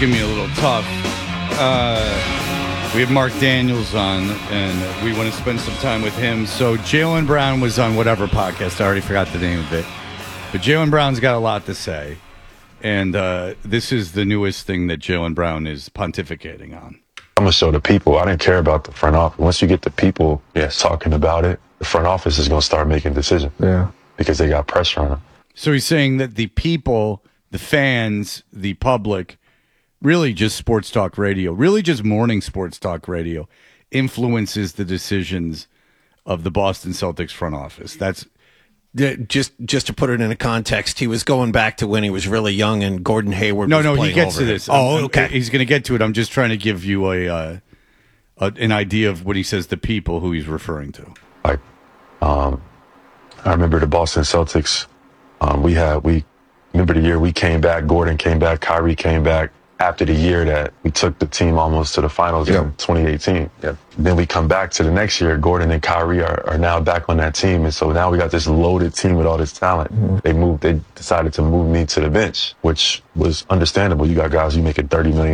going to be a little tough. We have Mark Daniels on, and we want to spend some time with him. So Jaylen Brown was on whatever podcast. I already forgot the name of it. But Jaylen Brown's got a lot to say. And this is the newest thing that Jaylen Brown is pontificating on. I'm going to show the people. I didn't care about the front office. Once you get the people talking about it, the front office is going to start making decisions. Yeah. Because they got pressure on them. So he's saying that the people, the fans, the public, really just sports talk radio, really just morning sports talk radio, influences the decisions of the Boston Celtics front office. That's just to put it in a context. He was going back to when he was really young and Gordon Hayward. No, was he gets to this. Oh, okay. He's going to get to it. I'm just trying to give you an idea of what he says. The people who he's referring to. Like, I remember the Boston Celtics. We remember the year we came back. Gordon came back. Kyrie came back. After the year that we took the team almost to the finals in 2018. Yep. Then we come back to the next year. Gordon and Kyrie are now back on that team. And so now we got this loaded team with all this talent. Mm-hmm. They decided to move me to the bench, which was understandable. You got guys, you making $30 million